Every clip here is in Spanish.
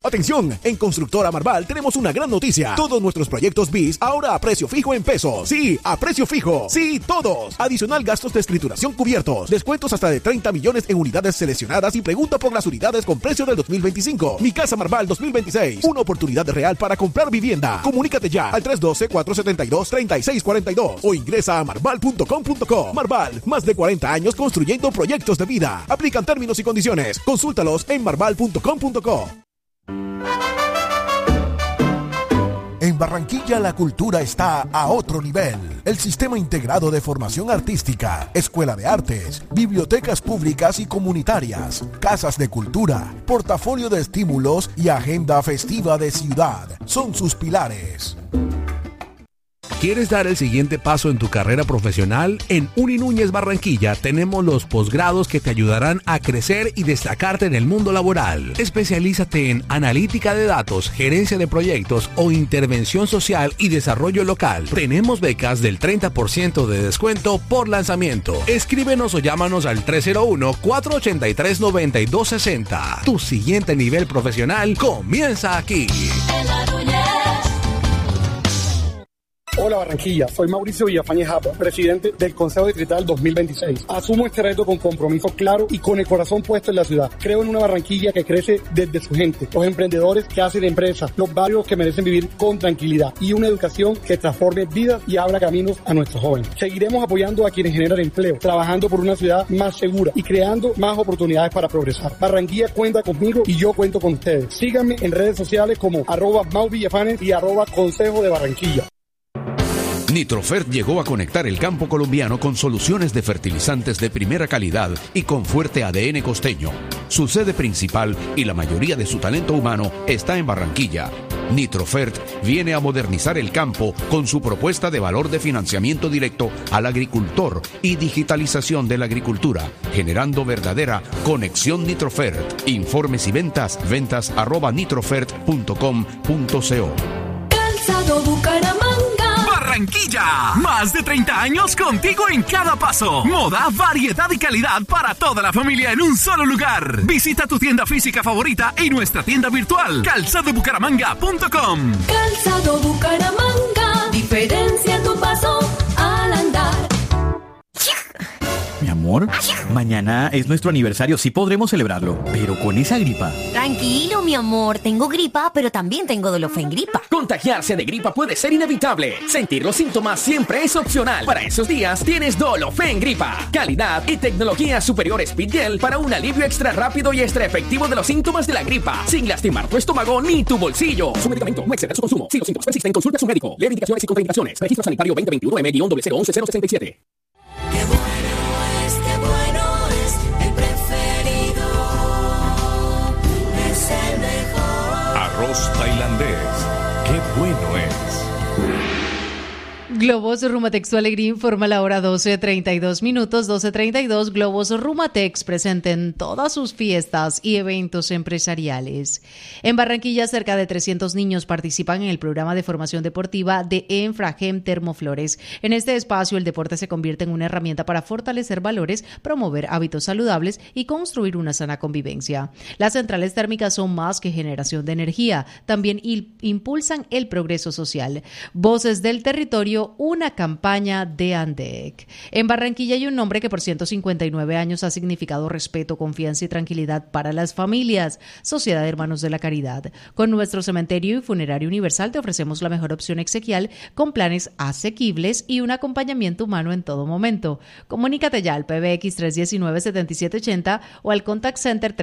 Atención, en Constructora Marval tenemos una gran noticia. Todos nuestros proyectos BIS ahora a precio fijo en pesos. Sí, a precio fijo. Sí, todos. Adicional gastos de escrituración cubiertos. Descuentos hasta de 30 millones en unidades seleccionadas y pregunta por las unidades con precio del 2025. Mi Casa Marval 2026. Una oportunidad real para comprar vivienda. Comunícate ya al 312-472-3642 o ingresa a marval.com.co. Marval, más de 40 años construyendo proyectos de vida. Aplican términos y condiciones. Consúltalos en marval.com.co. En Barranquilla la cultura está a otro nivel. El Sistema Integrado de Formación Artística, Escuela de Artes, bibliotecas públicas y comunitarias, casas de cultura, portafolio de estímulos y agenda festiva de ciudad son sus pilares. ¿Quieres dar el siguiente paso en tu carrera profesional? En Uni Núñez Barranquilla tenemos los posgrados que te ayudarán a crecer y destacarte en el mundo laboral. Especialízate en analítica de datos, gerencia de proyectos o intervención social y desarrollo local. Tenemos becas del 30% de descuento por lanzamiento. Escríbenos o llámanos al 301-483-9260. Tu siguiente nivel profesional comienza aquí. Hola Barranquilla, soy Mauricio Villafañez Japa, presidente del Consejo Distrital 2026. Asumo este reto con compromiso claro y con el corazón puesto en la ciudad. Creo en una Barranquilla que crece desde su gente, los emprendedores que hacen empresas, los barrios que merecen vivir con tranquilidad y una educación que transforme vidas y abra caminos a nuestros jóvenes. Seguiremos apoyando a quienes generan empleo, trabajando por una ciudad más segura y creando más oportunidades para progresar. Barranquilla cuenta conmigo y yo cuento con ustedes. Síganme en redes sociales como @MauVillafañez y @Consejo de Barranquilla. Nitrofert llegó a conectar el campo colombiano con soluciones de fertilizantes de primera calidad y con fuerte ADN costeño. Su sede principal y la mayoría de su talento humano está en Barranquilla. Nitrofert viene a modernizar el campo con su propuesta de valor de financiamiento directo al agricultor y digitalización de la agricultura, generando verdadera conexión Nitrofert. Informes y ventas @nitrofert.com.co. Calzado Bucaramanga. Barranquilla, más de 30 años contigo en cada paso. Moda, variedad y calidad para toda la familia en un solo lugar. Visita tu tienda física favorita y nuestra tienda virtual, calzadobucaramanga.com. Calzado Bucaramanga, diferencia tu paso al andar. Mi amor, mañana es nuestro aniversario, sí podremos celebrarlo, pero con esa gripa. Tranquilo, mi amor, tengo gripa, pero también tengo Dolofengripa. Contagiarse de gripa puede ser inevitable. Sentir los síntomas siempre es opcional. Para esos días tienes Dolofengripa. Calidad y tecnología superior Speedgel para un alivio extra rápido y extra efectivo de los síntomas de la gripa, sin lastimar tu estómago ni tu bolsillo. Su medicamento no excede su consumo. Si los síntomas persisten, consulta a su médico. Lee indicaciones y contraindicaciones. Registro sanitario 2021-M-011-067. Arroz tailandés, qué bueno es. Globos Rumatex, tu alegría informa la hora 12:32 minutos, 12:32. Globos Rumatex presente en todas sus fiestas y eventos empresariales. En Barranquilla, cerca de 300 niños participan en el programa de formación deportiva de Enfragem Termoflores. En este espacio, el deporte se convierte en una herramienta para fortalecer valores, promover hábitos saludables y construir una sana convivencia. Las centrales térmicas son más que generación de energía, también impulsan el progreso social. Voces del territorio, una campaña de ANDEC. En Barranquilla hay un nombre que por 159 años ha significado respeto, confianza y tranquilidad para las familias. Sociedad de Hermanos de la Caridad. Con nuestro cementerio y funerario universal te ofrecemos la mejor opción exequial con planes asequibles y un acompañamiento humano en todo momento. Comunícate ya al PBX 319-7780 o al Contact Center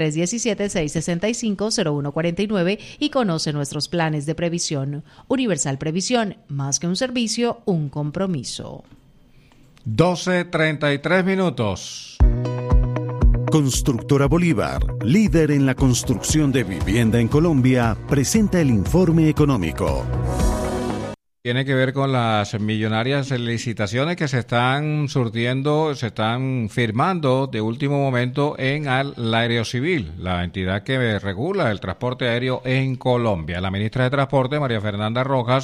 317-665-0149 y conoce nuestros planes de previsión. Universal Previsión, más que un servicio, un compromiso. 12:33 minutos. Constructora Bolívar, líder en la construcción de vivienda en Colombia, presenta el informe económico. Tiene que ver con las millonarias licitaciones que se están surtiendo, se están firmando de último momento en la Aerocivil, la entidad que regula el transporte aéreo en Colombia. La ministra de Transporte, María Fernanda Rojas,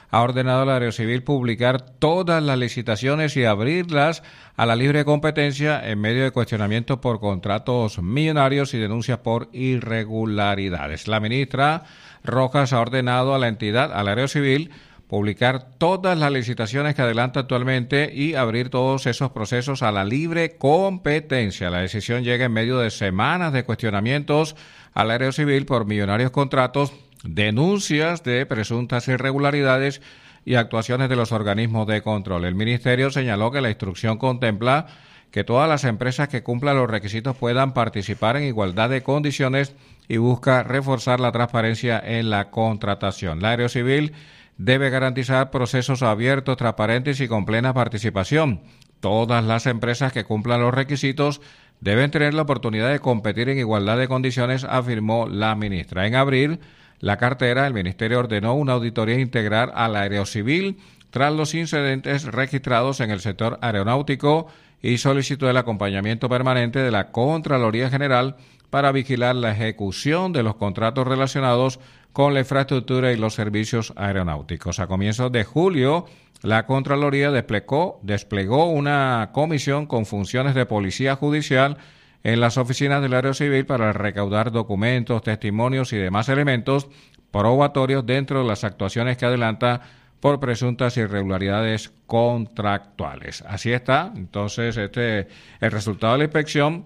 ha ordenado a la Aerocivil publicar todas las licitaciones y abrirlas a la libre competencia en medio de cuestionamientos por contratos millonarios y denuncias por irregularidades. La ministra Rojas ha ordenado a la entidad, a la Aerocivil, publicar todas las licitaciones que adelanta actualmente y abrir todos esos procesos a la libre competencia. La decisión llega en medio de semanas de cuestionamientos a la Aerocivil por millonarios contratos, denuncias de presuntas irregularidades y actuaciones de los organismos de control. El ministerio señaló que la instrucción contempla que todas las empresas que cumplan los requisitos puedan participar en igualdad de condiciones y busca reforzar la transparencia en la contratación. La Aerocivil debe garantizar procesos abiertos, transparentes y con plena participación. Todas las empresas que cumplan los requisitos deben tener la oportunidad de competir en igualdad de condiciones, afirmó la ministra. En abril, la cartera, el ministerio ordenó una auditoría integral a la Aerocivil tras los incidentes registrados en el sector aeronáutico y solicitó el acompañamiento permanente de la Contraloría General para vigilar la ejecución de los contratos relacionados con la infraestructura y los servicios aeronáuticos. A comienzos de julio, la Contraloría desplegó una comisión con funciones de policía judicial en las oficinas de la Aerocivil para recaudar documentos, testimonios y demás elementos probatorios dentro de las actuaciones que adelanta por presuntas irregularidades contractuales. Así está. Entonces, el resultado de la inspección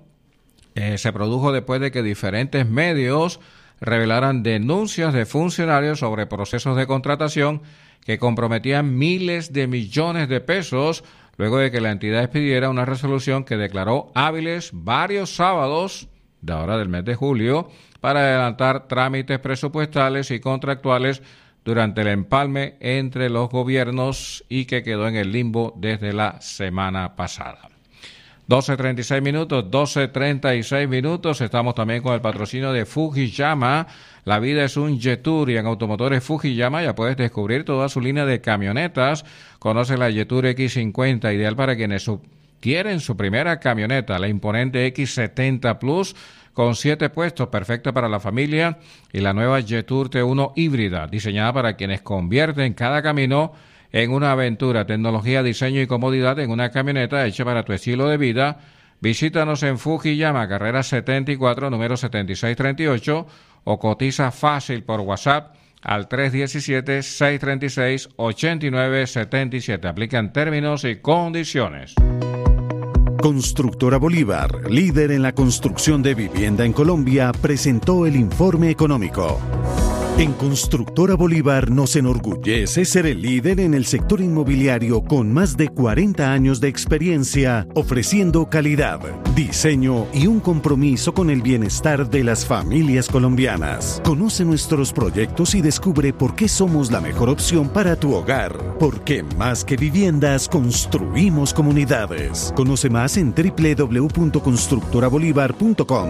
se produjo después de que diferentes medios revelaran denuncias de funcionarios sobre procesos de contratación que comprometían miles de millones de pesos, luego de que la entidad expidiera una resolución que declaró hábiles varios sábados de ahora del mes de julio para adelantar trámites presupuestales y contractuales durante el empalme entre los gobiernos y que quedó en el limbo desde la semana pasada. 12:36 minutos. Estamos también con el patrocinio de Fujiyama. La vida es un Jetour y en Automotores Fujiyama ya puedes descubrir toda su línea de camionetas. Conoce la Jetour X50, ideal para quienes quieren su primera camioneta, la imponente X70 Plus con 7 puestos, perfecta para la familia, y la nueva Jetour T1 híbrida, diseñada para quienes convierten cada camino en una aventura. Tecnología, diseño y comodidad en una camioneta hecha para tu estilo de vida. Visítanos en Fujiyama, carrera 74, número 7638, o cotiza fácil por WhatsApp al 317-636-8977. Aplican términos y condiciones. Constructora Bolívar, líder en la construcción de vivienda en Colombia, presentó el informe económico. En Constructora Bolívar nos enorgullece ser el líder en el sector inmobiliario con más de 40 años de experiencia, ofreciendo calidad, diseño y un compromiso con el bienestar de las familias colombianas. Conoce nuestros proyectos y descubre por qué somos la mejor opción para tu hogar. Porque más que viviendas, construimos comunidades. Conoce más en www.constructorabolívar.com.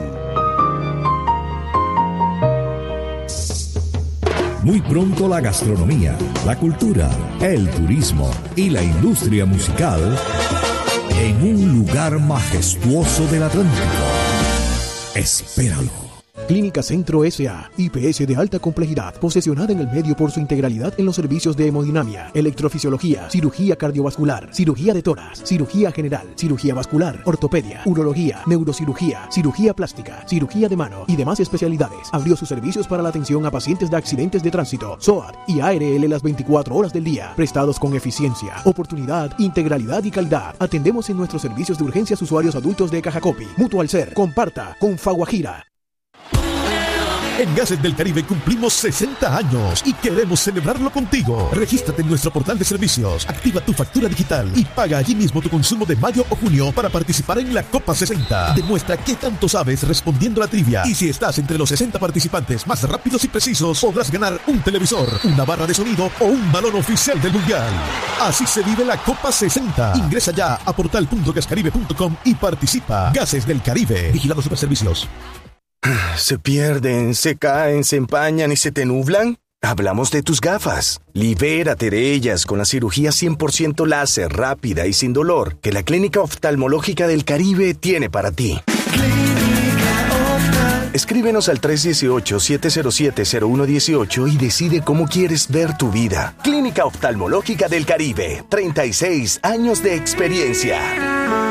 Muy pronto la gastronomía, la cultura, el turismo y la industria musical en un lugar majestuoso del Atlántico. Espéralo. Clínica Centro S.A. IPS de alta complejidad, posesionada en el medio por su integralidad en los servicios de hemodinamia, electrofisiología, cirugía cardiovascular, cirugía de tórax, cirugía general, cirugía vascular, ortopedia, urología, neurocirugía, cirugía plástica, cirugía de mano y demás especialidades. Abrió sus servicios para la atención a pacientes de accidentes de tránsito, SOAT y ARL las 24 horas del día, prestados con eficiencia, oportunidad, integralidad y calidad. Atendemos en nuestros servicios de urgencias usuarios adultos de Cajacopi, Mutual Ser, Comparta, Confaguajira. En Gases del Caribe cumplimos 60 años y queremos celebrarlo contigo. Regístrate en nuestro portal de servicios, activa tu factura digital y paga allí mismo tu consumo de mayo o junio para participar en la Copa 60. Demuestra qué tanto sabes respondiendo a la trivia. Y si estás entre los 60 participantes más rápidos y precisos, podrás ganar un televisor, una barra de sonido o un balón oficial del Mundial. Así se vive la Copa 60. Ingresa ya a portal.gascaribe.com y participa. Gases del Caribe. Vigilado Superservicios. ¿Se pierden, se caen, se empañan y se te nublan? Hablamos de tus gafas. Libérate de ellas con la cirugía 100% láser, rápida y sin dolor que la Clínica Oftalmológica del Caribe tiene para ti. Escríbenos al 318-707-0118 y decide cómo quieres ver tu vida. Clínica Oftalmológica del Caribe, 36 años de experiencia.